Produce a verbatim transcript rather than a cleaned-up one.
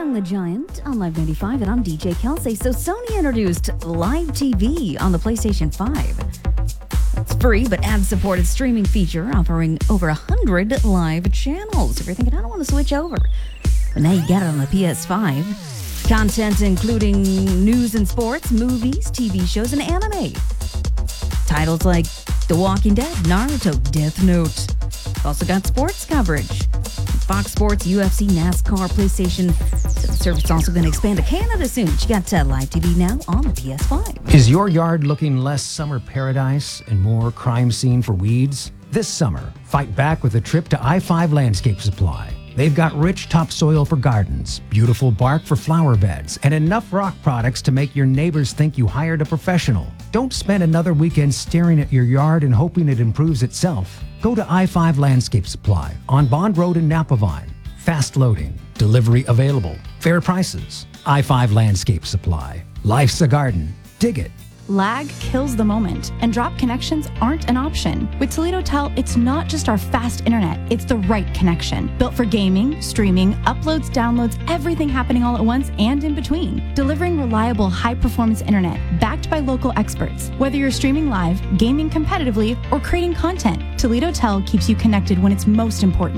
Young the Giant on Live ninety-five, and I'm D J Kelsey. So Sony introduced Live T V on the PlayStation five. It's free, but ad-supported streaming feature offering over one hundred live channels. If you're thinking, I don't want to switch over. But now you got it on the P S five. Content including news and sports, movies, T V shows, and anime. Titles like The Walking Dead, Naruto, Death Note. Also got sports coverage. Fox Sports, U F C, NASCAR, PlayStation. The service is also going to expand to Canada soon. You got uh, Live T V now on the P S five. Is your yard looking less summer paradise and more crime scene for weeds? This summer, fight back with a trip to I five Landscape Supply. They've got rich topsoil for gardens, beautiful bark for flower beds, and enough rock products to make your neighbors think you hired a professional. Don't spend another weekend staring at your yard and hoping it improves itself. Go to I five Landscape Supply on Bond Road in Napavine. Fast loading, delivery available, fair prices. I five Landscape Supply. Life's a garden. Dig it. Lag kills the moment, and drop connections aren't an option. With Toledo Tel, it's not just our fast internet, it's the right connection. Built for gaming, streaming, uploads, downloads, everything happening all at once and in between. Delivering reliable, high-performance internet, backed by local experts. Whether you're streaming live, gaming competitively, or creating content, Toledo Tel keeps you connected when it's most important.